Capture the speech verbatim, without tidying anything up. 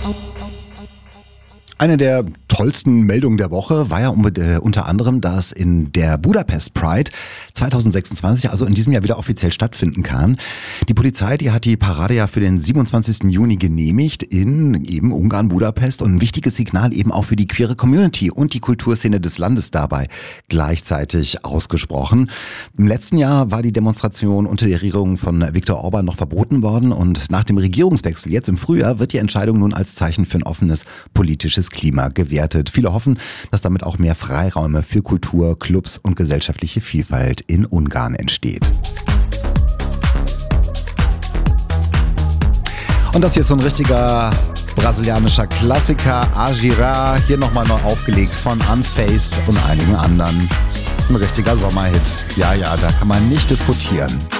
Eine der tollsten Meldungen der Woche war ja unter anderem, dass in der Budapest Pride zwanzig sechsundzwanzig, also in diesem Jahr wieder offiziell stattfinden kann. Die Polizei, die hat die Parade ja für den siebenundzwanzigsten Juni genehmigt in eben Ungarn, Budapest, und ein wichtiges Signal eben auch für die queere Community und die Kulturszene des Landes dabei gleichzeitig ausgesprochen. Im letzten Jahr war die Demonstration unter der Regierung von Viktor Orban noch verboten worden, und nach dem Regierungswechsel jetzt im Frühjahr wird die Entscheidung nun als Zeichen für ein offenes politisches Klima gewertet. Viele hoffen, dass damit auch mehr Freiräume für Kultur, Clubs und gesellschaftliche Vielfalt in Ungarn entsteht. Und das hier ist so ein richtiger brasilianischer Klassiker, Agira, hier nochmal neu aufgelegt von Unfazed und einigen anderen. Ein richtiger Sommerhit. Ja, ja, da kann man nicht diskutieren.